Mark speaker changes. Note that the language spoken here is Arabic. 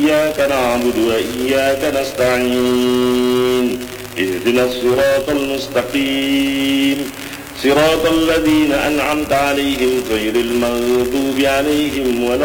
Speaker 1: إياك نعبد وإياك نستعين اهدنا الصراط المستقيم صراط الذين أنعمت عليهم غير المغضوب عليهم ولا